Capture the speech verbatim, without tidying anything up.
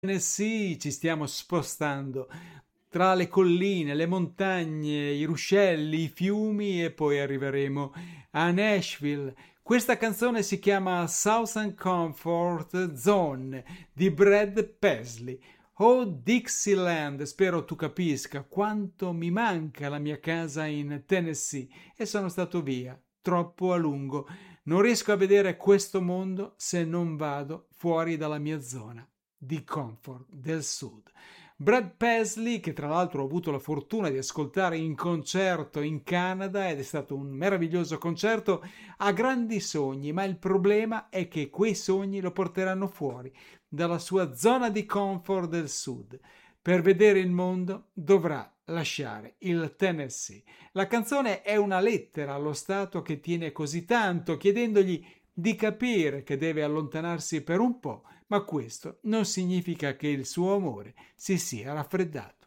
Tennessee ci stiamo spostando tra le colline, le montagne, i ruscelli, i fiumi e poi arriveremo a Nashville. Questa canzone si chiama Southern Comfort Zone di Brad Paisley. Oh Dixieland, spero tu capisca quanto mi manca la mia casa in Tennessee e sono stato via troppo a lungo. Non riesco a vedere questo mondo se non vado fuori dalla mia zona di comfort del sud. Brad Paisley, che tra l'altro ho avuto la fortuna di ascoltare in concerto in Canada ed è stato un meraviglioso concerto, ha grandi sogni, ma il problema è che quei sogni lo porteranno fuori dalla sua zona di comfort del sud. Per vedere il mondo dovrà lasciare il Tennessee. La canzone è una lettera allo Stato che tiene così tanto, chiedendogli di capire che deve allontanarsi per un po', ma questo non significa che il suo amore si sia raffreddato.